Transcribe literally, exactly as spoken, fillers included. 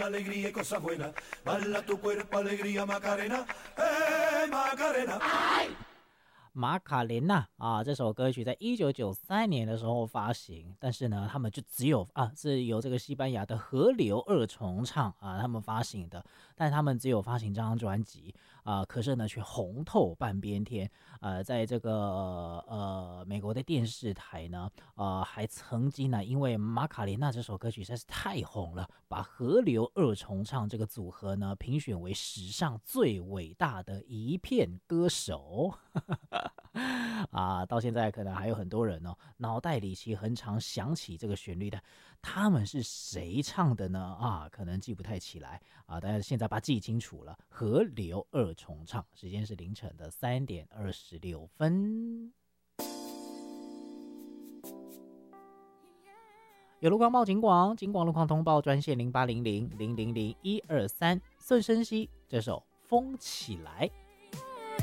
Macarena, alegría y cosas buenas. Bala tu cuerpo, alegría, Macarena, eh, Macarena. 马卡莲娜啊，这首歌曲在一九九三年的时候发行，但是呢，他们就只有啊是由这个西班牙的河流二重唱啊他们发行的，但他们只有发行这张专辑啊，可是呢却红透半边天，呃，在这个呃美国的电视台呢，呃还曾经呢因为马卡莲娜这首歌曲实在是太红了，把河流二重唱这个组合呢评选为史上最伟大的一片歌手。啊，到现在可能还有很多人哦，脑袋里其实很常想起这个旋律的，他们是谁唱的呢？啊，可能记不太起来啊，但是现在把它记清楚了。河流二重唱，时间是凌晨的三点二十六分。有路光报警广，警广路况通报专线零八零零零零零一二三，孙生熙这首《风起来》。